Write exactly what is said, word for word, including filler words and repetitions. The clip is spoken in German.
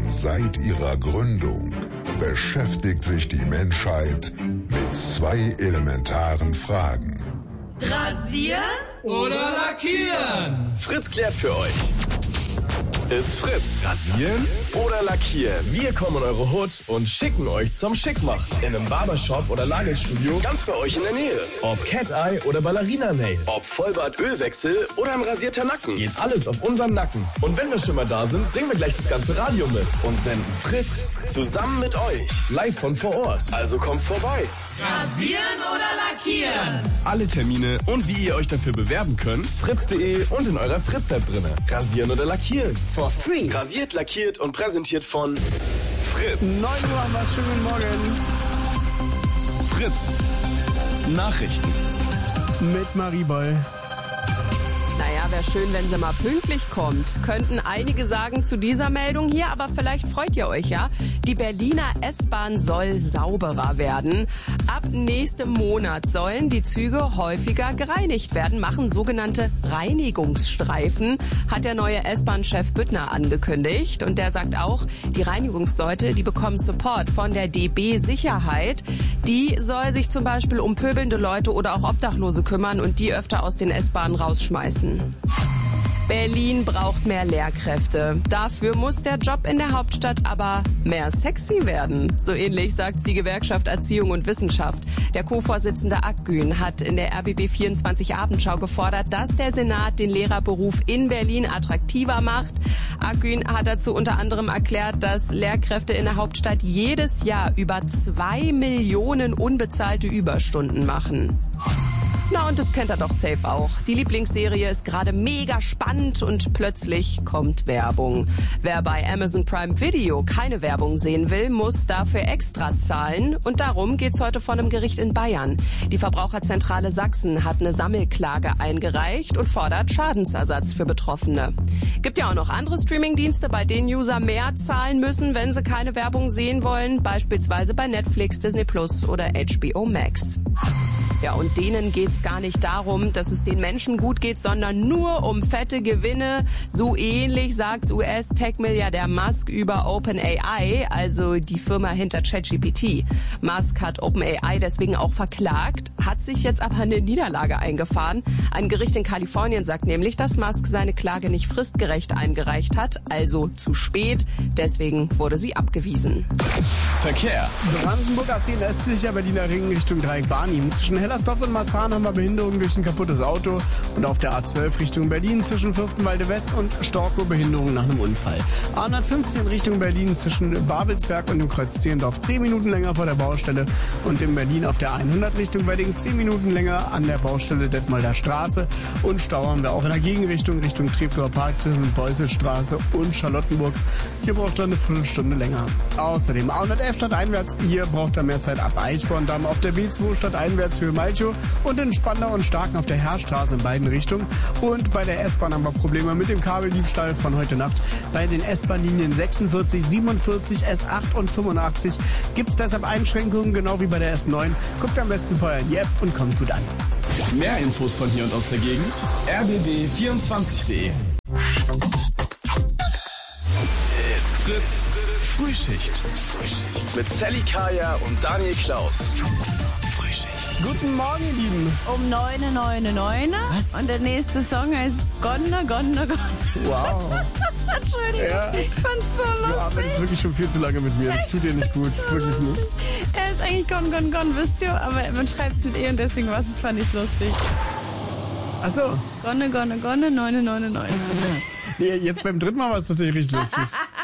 Seit ihrer Gründung beschäftigt sich die Menschheit mit zwei elementaren Fragen. Rasieren oder lackieren? Fritz klärt für euch. It's Fritz. Rasieren oder lackieren? Wir kommen in eure Hut und schicken euch zum Schickmachen. In einem Barbershop oder Nagelstudio ganz bei euch in der Nähe. Ob Cat-Eye oder Ballerina-Nails. Ob Vollbart-Ölwechsel oder ein rasierter Nacken. Geht alles auf unseren Nacken. Und wenn wir schon mal da sind, bringen wir gleich das ganze Radio mit und senden Fritz zusammen mit euch. Live von vor Ort. Also kommt vorbei. Rasieren oder lackieren? Alle Termine und wie ihr euch dafür bewerben könnt, fritz punkt de und in eurer Fritz-App drinne. Rasieren oder lackieren? For free. Rasiert, lackiert und präsentiert von Fritz. neun Uhr haben wir, schönen guten Morgen. Fritz. Nachrichten. Mit Marie Boll. Naja, wäre schön, wenn sie mal pünktlich kommt. Könnten einige sagen zu dieser Meldung hier, aber vielleicht freut ihr euch ja. Die Berliner S-Bahn soll sauberer werden. Ab nächstem Monat sollen die Züge häufiger gereinigt werden, machen sogenannte Reinigungsstreifen, hat der neue S-Bahn-Chef Büttner angekündigt. Und der sagt auch, die Reinigungsleute, die bekommen Support von der D B Sicherheit. Die soll sich zum Beispiel um pöbelnde Leute oder auch Obdachlose kümmern und die öfter aus den S-Bahnen rausschmeißen. Berlin braucht mehr Lehrkräfte. Dafür muss der Job in der Hauptstadt aber mehr sexy werden. So ähnlich sagt die Gewerkschaft Erziehung und Wissenschaft. Der Co-Vorsitzende Akgün hat in der R B B vierundzwanzig Abendschau gefordert, dass der Senat den Lehrerberuf in Berlin attraktiver macht. Akgün hat dazu unter anderem erklärt, dass Lehrkräfte in der Hauptstadt jedes Jahr über zwei Millionen unbezahlte Überstunden machen. Na, und das kennt er doch safe auch. Die Lieblingsserie ist gerade mega spannend und plötzlich kommt Werbung. Wer bei Amazon Prime Video keine Werbung sehen will, muss dafür extra zahlen. Und darum geht's heute vor einem Gericht in Bayern. Die Verbraucherzentrale Sachsen hat eine Sammelklage eingereicht und fordert Schadensersatz für Betroffene. Gibt ja auch noch andere Streamingdienste, bei denen User mehr zahlen müssen, wenn sie keine Werbung sehen wollen. Beispielsweise bei Netflix, Disney Plus oder H B O Max. Ja, und denen geht's gar nicht darum, dass es den Menschen gut geht, sondern nur um fette Gewinne. So ähnlich sagt's U S-Tech-Milliardär Musk über OpenAI, also die Firma hinter ChatGPT. Musk hat OpenAI deswegen auch verklagt, hat sich jetzt aber eine Niederlage eingefahren. Ein Gericht in Kalifornien sagt nämlich, dass Musk seine Klage nicht fristgerecht eingereicht hat, also zu spät. Deswegen wurde sie abgewiesen. Verkehr. Brandenburg A zehn östlicher Berliner Ring Richtung Dreieck Barnim. Zwischen Hellersdorf und Marzahn haben wir Behinderungen durch ein kaputtes Auto. Und auf der A zwölf Richtung Berlin zwischen Fürstenwalde West und Storkow Behinderungen nach einem Unfall. A hundertfünfzehn Richtung Berlin zwischen Babelsberg und dem Kreuz Zehlendorf zehn Minuten länger vor der Baustelle. Und in Berlin auf der hundert Richtung Wedding zehn Minuten länger an der Baustelle Detmolder Straße. Und Stau haben wir auch in der Gegenrichtung Richtung Treptower Park zwischen Beusselstraße und Charlottenburg. Hier braucht er eine Viertelstunde länger. Außerdem A hundertelf stadteinwärts. Hier braucht er mehr Zeit ab Eichborn-Damm auf der B zwei stadteinwärts für Malchow und in Spandau und Starken auf der Heerstraße in beiden Richtungen. Und bei der S-Bahn haben wir Probleme mit dem Kabeldiebstahl von heute Nacht. Bei den S-Bahn-Linien sechsundvierzig, siebenundvierzig, S acht und fünfundachtzig gibt es deshalb Einschränkungen, genau wie bei der S neun. Guckt am besten vorher in die App und kommt gut an. Mehr Infos von hier und aus der Gegend. r b b vierundzwanzig punkt de. It's Fritz. Frühschicht. Frühschicht. Mit Sally Kaya und Daniel Klaus. Frühschicht. Guten Morgen, ihr Lieben. Um neun, neun, neun. Was? Und der nächste Song heißt Gonne, Gonne, Gonne. Wow. Entschuldigung, Ja. ich fand's so lustig. Du arbeitest wirklich schon viel zu lange mit mir. Das tut dir nicht gut. Wirklich nicht. Er ist eigentlich Gon, Gon, Gon, wisst ihr, aber man schreibt es mit E und deswegen was, das fand ich lustig. Ach so. Gonne, Gonne, Gonne, neun, neun, neun. Nee, jetzt beim dritten Mal war es tatsächlich richtig lustig.